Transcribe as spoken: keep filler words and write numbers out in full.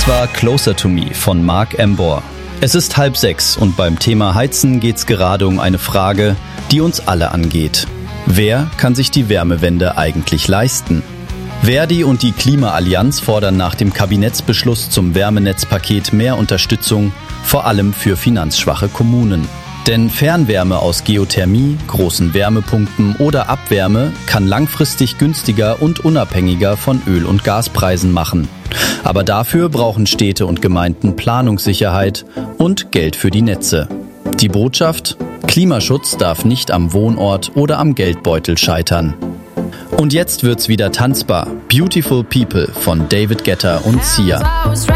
Das war Closer to Me von Mark Embor. Es ist halb sechs und beim Thema Heizen geht's gerade um eine Frage, die uns alle angeht. Wer kann sich die Wärmewende eigentlich leisten? Verdi und die Klimaallianz fordern nach dem Kabinettsbeschluss zum Wärmenetzpaket mehr Unterstützung, vor allem für finanzschwache Kommunen. Denn Fernwärme aus Geothermie, großen Wärmepumpen oder Abwärme kann langfristig günstiger und unabhängiger von Öl- und Gaspreisen machen. Aber dafür brauchen Städte und Gemeinden Planungssicherheit und Geld für die Netze. Die Botschaft: Klimaschutz darf nicht am Wohnort oder am Geldbeutel scheitern. Und jetzt wird's wieder tanzbar. Beautiful People von David Guetta und Sia.